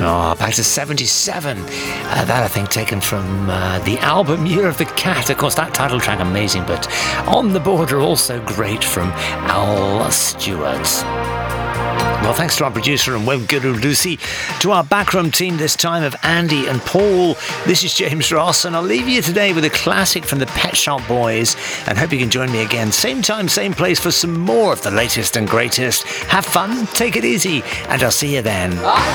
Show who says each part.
Speaker 1: Oh, back to 77. That, I think, taken from the album Year of the Cat. Of course, that title track, amazing, but On the Border, also great from Al Stewart. Well, thanks to our producer and web guru Lucy, to our backroom team this time of Andy and Paul. This is James Ross, and I'll leave you today with a classic from the Pet Shop Boys, and hope you can join me again, same time, same place, for some more of the latest and greatest. Have fun, take it easy, and I'll see you then.